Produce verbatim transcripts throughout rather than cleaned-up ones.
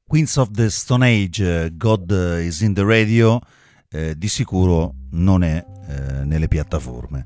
Queens of the Stone Age, God is in the Radio, eh, di sicuro non è eh, nelle piattaforme.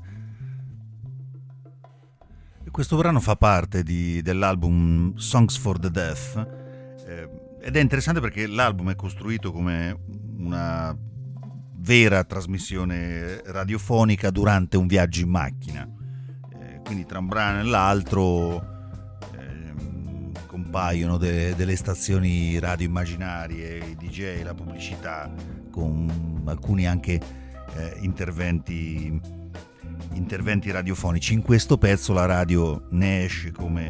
E questo brano fa parte di, dell'album Songs for the Deaf, eh, ed è interessante perché l'album è costruito come una vera trasmissione radiofonica durante un viaggio in macchina, eh, quindi tra un brano e l'altro compaiono de, delle stazioni radio immaginarie, i D J, la pubblicità, con alcuni anche eh, interventi, interventi radiofonici. In questo pezzo la radio ne esce come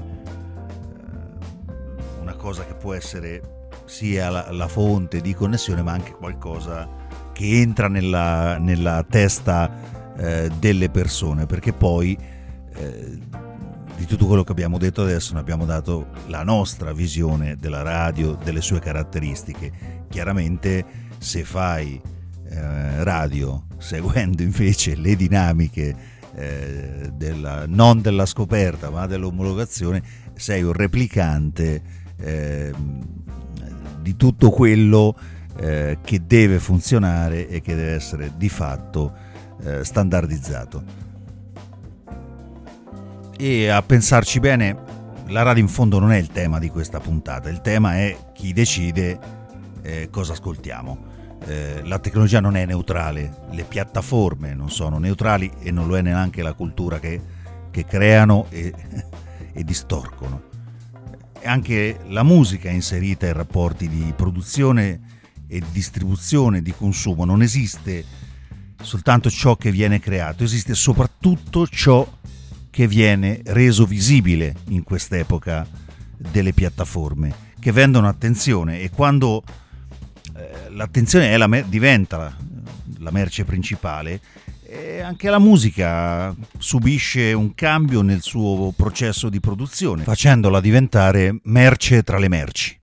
eh, una cosa che può essere sia la, la fonte di connessione, ma anche qualcosa che entra nella, nella testa eh, delle persone, perché poi eh, di tutto quello che abbiamo detto adesso ne abbiamo dato la nostra visione della radio, delle sue caratteristiche. Chiaramente se fai eh, radio seguendo invece le dinamiche eh, della, non della scoperta ma dell'omologazione, sei un replicante eh, di tutto quello eh, che deve funzionare e che deve essere di fatto eh, standardizzato. E a pensarci bene, la radio in fondo non è il tema di questa puntata, il tema è chi decide eh, cosa ascoltiamo. Eh, la tecnologia non è neutrale, le piattaforme non sono neutrali e non lo è neanche la cultura che, che creano e, e distorcono. E anche la musica è inserita in rapporti di produzione e distribuzione, di consumo. Non esiste soltanto ciò che viene creato, esiste soprattutto ciò che viene reso visibile in quest'epoca delle piattaforme, che vendono attenzione, e quando eh, l'attenzione è la mer- diventa la, la merce principale, eh, anche la musica subisce un cambio nel suo processo di produzione, facendola diventare merce tra le merci.